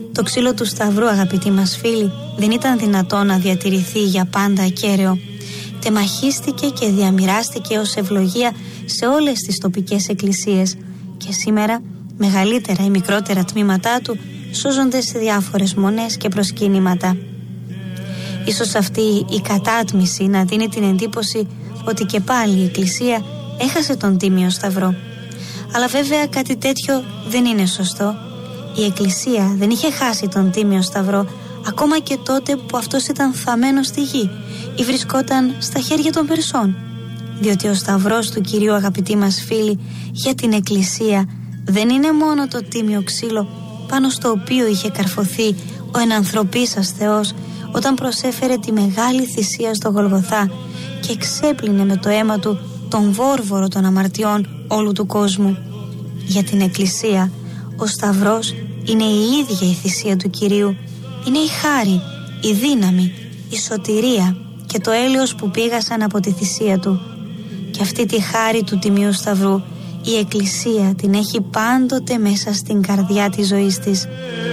Το ξύλο του Σταυρού, αγαπητοί μας φίλοι, δεν ήταν δυνατό να διατηρηθεί για πάντα ακέραιο. Τεμαχίστηκε και διαμοιράστηκε ως ευλογία σε όλες τις τοπικές εκκλησίες και σήμερα μεγαλύτερα ή μικρότερα τμήματά του σώζονται σε διάφορες μονές και προσκύνηματα. Ίσως αυτή η κατάτμιση να δίνει την εντύπωση ότι και πάλι η Εκκλησία έχασε τον Τίμιο Σταυρό. Αλλά βέβαια κάτι τέτοιο δεν είναι σωστό. Η Εκκλησία δεν είχε χάσει τον Τίμιο Σταυρό ακόμα και τότε που αυτός ήταν θαμμένος στη γη ή βρισκόταν στα χέρια των Περσών. Διότι ο Σταυρός του Κυρίου, αγαπητοί μας φίλοι, για την Εκκλησία δεν είναι μόνο το τίμιο ξύλο πάνω στο οποίο είχε καρφωθεί ο ενανθρωπίσας Θεός όταν προσέφερε τη μεγάλη θυσία στο Γολγοθά και εξέπλυνε με το αίμα του τον βόρβορο των αμαρτιών όλου του κόσμου. Για την Εκκλησία ο Σταυρός είναι η ίδια η θυσία του Κυρίου. Είναι η χάρη, η δύναμη, η σωτηρία και το έλεος που πήγασαν από τη θυσία του. Και αυτή τη χάρη του Τιμίου Σταυρού η Εκκλησία την έχει πάντοτε μέσα στην καρδιά της ζωής της.